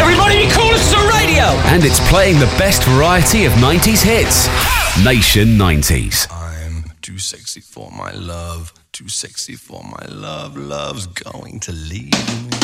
Everybody be cool, this is a radio! And it's playing the best variety of 90s hits. Nation 90s. I'm too sexy for my love, too sexy for my love, love's going to leave me.